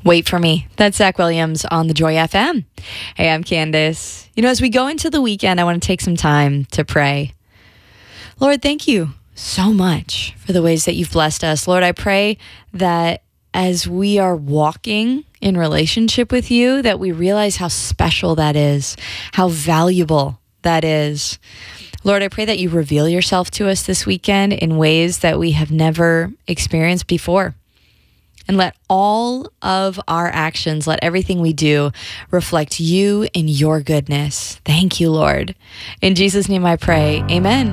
Wait for Me. That's Zach Williams on the Joy FM. Hey, I'm Candace. As we go into the weekend, I want to take some time to pray. Lord, thank you so much for the ways that you've blessed us. Lord, I pray that as we are walking in relationship with you, that we realize how special that is, how valuable that is. Lord, I pray that you reveal yourself to us this weekend in ways that we have never experienced before. And let all of our actions, let everything we do reflect you and your goodness. Thank you, Lord. In Jesus' name I pray, amen.